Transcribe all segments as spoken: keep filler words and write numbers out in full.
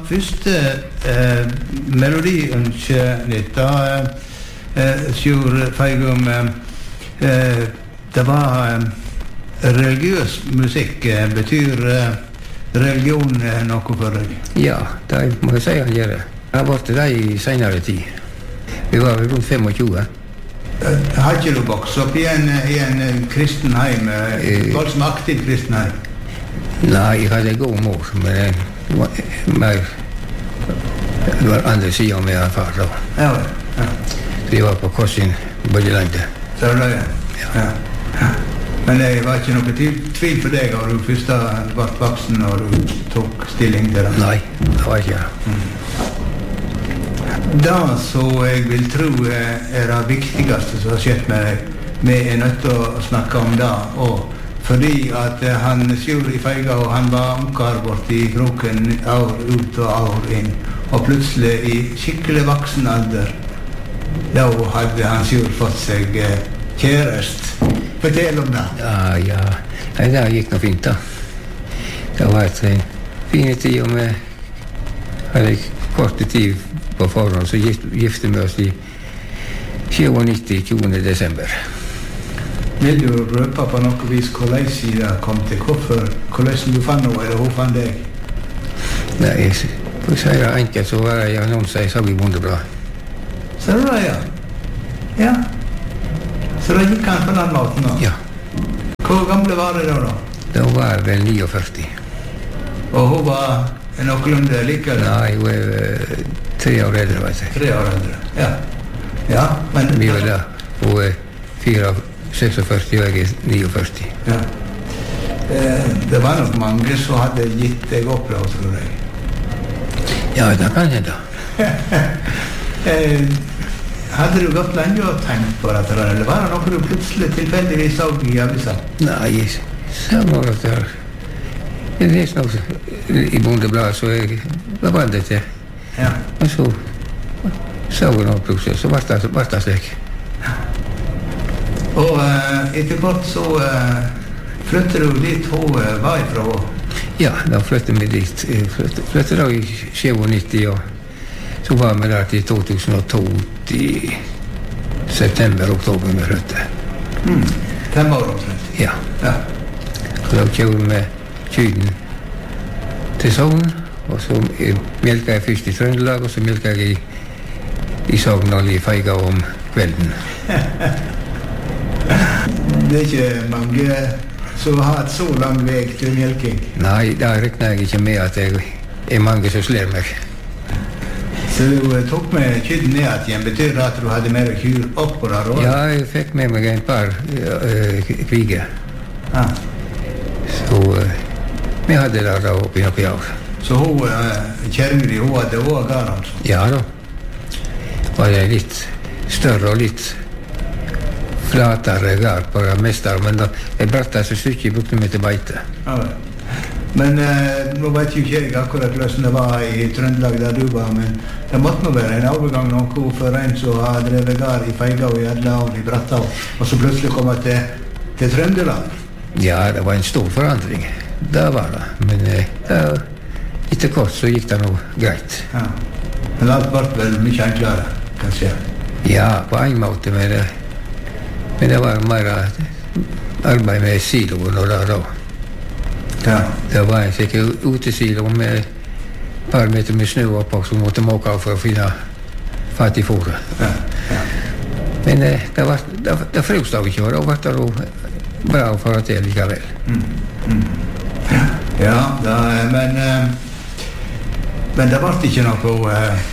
første eh, melodiønske litt, da eh, Sjur Feigum, eh, det var eh, religiøs musikk. Eh, betyr eh, religion eh, noe for deg? Ja, det må jeg si han gjør det. Det har vært det i senere tid. Vi var rundt tjuefem. Har ikke du vokst opp i en, i en kristen heim? Eh, var som aktiv kristen heim? Nei, jeg hadde god mor, men det var mer det var andre siden med en far da. Ja, ja. Vi var på Kossin, både landet. Så er det det? Ja. Ja. Ja. Men det var ikke noe tvil for deg når du først ble voksen og du tok stilling til det? Nei, det var ikke det. Mm. Det som jeg vil tro er det viktigste som har skjedd med deg. Vi er nødt til å snakke om det, og fordi at han Sjur i Feigå, han var ungkar borte i kroken år ut og år inn, og plutselig i skikkelig voksen alder, da hadde han Sjur fått seg kjærest. Fortell om det. Ja, ja. Nei, det gikk noe fint da. Det var et en fin tid, og vi hadde korte tid på forhånd, så gifte vi oss i nittisju, tjuende desember. Vil du røpe på noe vis hvordan det kom til? Hvorfor? Hvordan du fant noe, eller hvor fant deg? Nei, for å si det enkelt, så var jeg annonser i Sogn Bondeblad. Så det, ja. Ja. Så da gikk han på den måten da? Ja. Hvor gamle var det da da? Da var jeg vel førti. Og hun var noenlunde like, eller? Nei, hun er uh, tre år eldre, vet jeg. Tre år eldre, ja. Ja, men... Vi var da. Hun er fire, seksogførti, og jeg er førti. Ja. Eh, det var nok mange som hadde gitt deg opp, da, tror jeg. Ja, det kan hende. eh, hadde du gått lenge og tenkt på dette, eller var det noe du plutselig tilfeldigvis så i avisa? Nei, så var det der. Jeg leste noe i Bondebladet, så jeg var vant til. Ja. Og så så jeg noe plutselig, så var det, var det slik. Ja. Og uh, etter hvert så uh, flyttet du dit hun uh, var ifra? Ja, da flyttet vi dit. Flyttet, flyttet da i nittisju, og så var vi der til to tusen og to, i september, oktober med flyttet. Mm. Fem år omtrent? Ja. Ja. Og da kjører vi kyden til Sogn, og så melker jeg først i Trøndelag, og så melker jeg i, i Sogn og i Feigå om kvelden. Det er ikke mange som har hatt så lang vei til melking? Nei, da regner jeg ikke med at det er mange som slår meg. Så du tok med kyden ned igjen, betyr det at du hadde mer kyr opp på der også? Ja, jeg fikk med meg en par uh, kviger. Ah. Så uh, vi hadde det da oppi oppi år. Så hun, uh, kjerringen din, hun hadde også gar, altså? Ja da. Var det litt større og litt flatere gar på det meste, men da jeg bratt så stykke brukte vi til beite. Ja, men uh, nå vet jo ikke jeg akkurat hvordan det var i Trøndelag der du var, men det måtte nå være en overgang noe for en som har drevet gar i Feigå i alle år i Brattå, og så plutselig kommer til, til Trøndelag. Ja, det var en stor forandring. Det var det, men uh, etter kort så gikk det noe greit. Ja. Men alt ble vel mye enklere, kanskje? Ja, på en måte, men det, men det var mer arbeid med siloen og det da. Ja. Det var en sikkert utesilo med et par meter med snø oppå som måtte måke av for å finne fatt i fôret. Ja. Ja. Men det, det, var, det, det frøs da ikke, og da var det jo bra å få til likevel. Mm. Mm. Ja, da, men uh, men det ble ikke noe uh,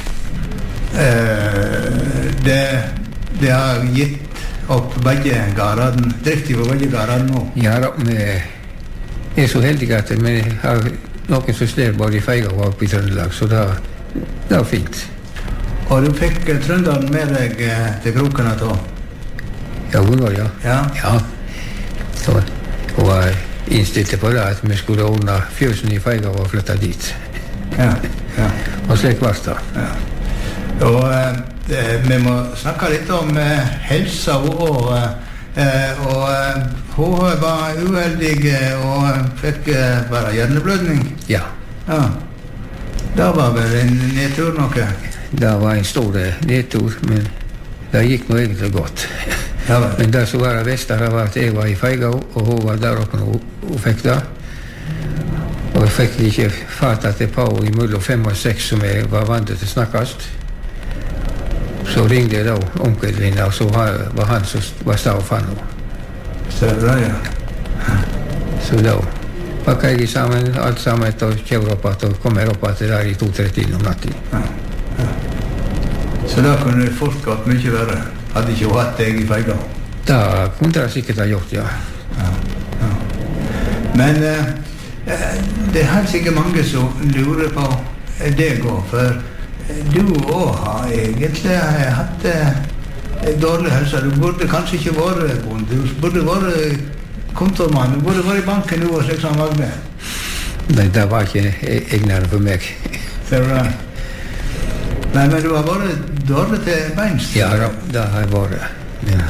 uh, det, det har gitt opp begge gardene, drift i begge gardene nå. Ja da, vi er så heldige at vi har noen som slår både i Feigå og oppe i Trøndelag, så det, det var fint. Og du fikk uh, Trønderen med deg uh, til krokene da? Ja, hun var, ja. Ja? Ja. Så, hun var innstilte på det at vi skulle ordne fjøsen i Feigå og flytte dit. Ja, ja. Og slik var det. Ja. Og eh, vi må snakke litt om eh, helsa og, eh, og eh, hun var uheldig og fikk eh, bare hjerneblødning. Ja. Ja. Det var vel en nedtur noe? Det var en stor nedtur, men det gikk nå egentlig godt. Ja, vel. Men det som var det beste var at jeg var i Feigao, og hun var der oppe og hun fikk det. Og jeg fikk ikke fatt at det på i mellom fem og seks som jeg var vant til å snakkast. Så ringte jeg da onkelen, og så var, var han som var stav for henne. Ser du det, ja? Så da pakket jeg sammen, alt sammen, og kjører opp at og kommer opp at det der i to-tre-tiden om natten. Ja, ja. Så da kunne folk gått mye verre. Hadde ikke hun hatt deg i Feigao? Da kunne det sikkert ha gjort, ja. Ja, ja. Men eh, det er helt sikkert mange som lurer på deg også, for du også har egentlig hatt eh, dårlig helse. Du burde kanskje ikke være bonde, du burde være kontormann, du burde være i banken nå og slik som var med. Nei, det var ikke egnere for meg. Ser du det? Nei, men du har vært dårlig til beins. Ja, da, det har jeg vært. Men,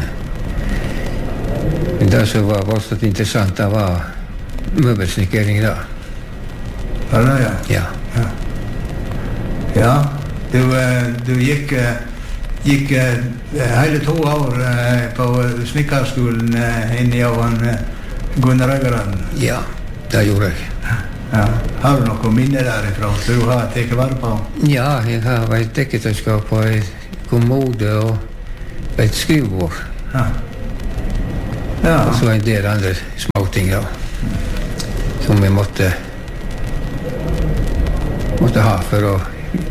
men det som var voldsomt interessant, det var møbelsnikkering da. Var det, ja? Ja. Ja, ja du, du gikk, gikk hele to år på snikkerskolen inne av Gunnar Øygarden. Ja, det gjorde jeg. Ja. Har du noen minner derifra som du har tatt vare på? Ja, jeg har et dekketelskap på et kommode og et skrivebord. Ja. Ja. Og så en del andre småting da, som vi måtte, måtte ha for å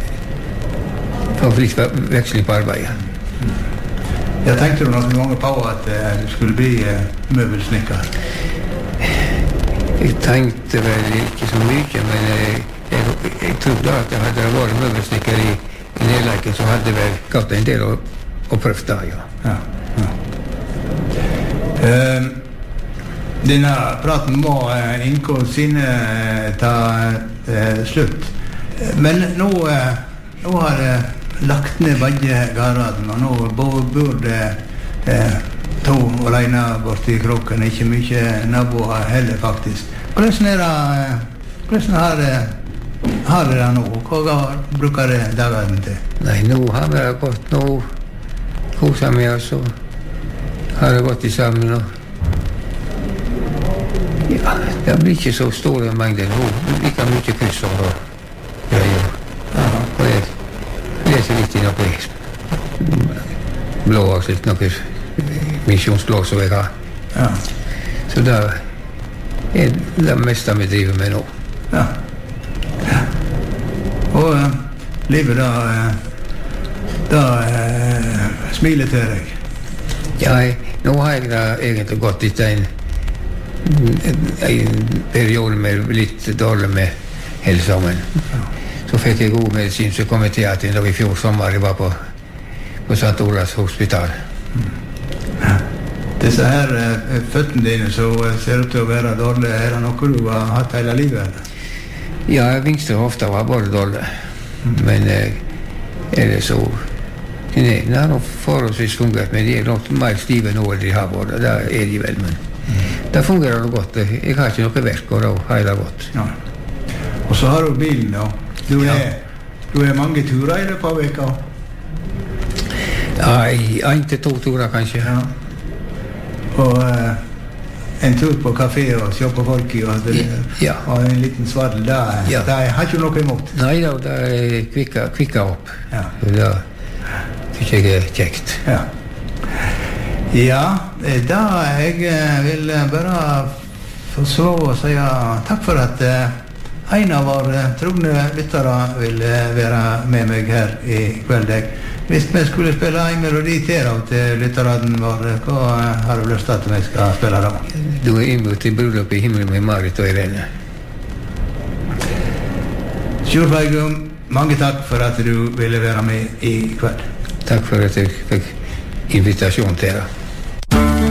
få litt veksling på arbeidet. Jeg tenkte du noen ganger på at uh, du skulle bli uh, møbelsnikker? Jeg tenkte vel ikke så mye, men jeg, jeg, jeg tror da at jeg hadde vært møbelsnikker i, i Nedleiken, så hadde jeg vel gått en del og, og prøvd da, ja. Ja, ja. Uh, denne praten må uh, Inko sine uh, ta uh, slutt. Men nå, uh, nå har jeg uh, lagt ned begge garaden, og nå bor det uh, to alene borte i kroken, ikke mye naboer heller faktisk. Hvordan er det, hvordan har det, har det nå? Hva bruker det dagene til? Nei, nå har vi gått, nå koset med oss, og har det gått i sammen, og ja, det blir ikke så store mengder nå, like mye kryssord og greier. Og jeg leser litt i noe blå og slikt, noe misjonsblå som jeg har. Ja. Så det er det meste vi driver med nå. Ja. Ja. Og uh, livet da, uh, da uh, smiler til deg. Ja, jeg, nå har jeg da egentlig gått litt en, en periode med litt dårlig med hele sammen. Ja. Så fikk jeg god medisin, så kom jeg til at da i fjor sommer jeg var på, på Sankt Olavs hospital. Mm. Disse her uh, føttene dine som uh, ser ut til å være dårlige, er det noe du har hatt hele livet? Eller? Ja, venstre hofta var bare dårlig. Mm. Men uh, er det så knærne har nok forholdsvis fungert, men de er nok mer stive nå enn de har vært. Det er de vel, men mm. det fungerer det godt. Jeg har ikke noe verk, og da har det godt. Ja. Og så har du bilen da. Du er, ja. Du er mange turer i det på veka? Ja, en til to turer kanskje. Ja. Og uh, en tur på kafé og se på folk i og, ja. Og en liten svadel, det, ja. Det har ikke noe imot. Nei da, det er kvikka, kvikka opp. Ja. Det synes jeg er kjekt. Ja, ja da jeg vil bare få slå og si takk for at uh, en av våre trogne lyttere vil være med meg her i kveld. Hvis vi skulle spille en melodi til til lytteren vår, hva har du lyst til at vi skal spille da? Du er innbud til bryllup i himmelen med Marit og Irene. Sjur Feigum, mange takk for at du ville være med i kveld. Takk for at jeg fikk invitasjon til deg.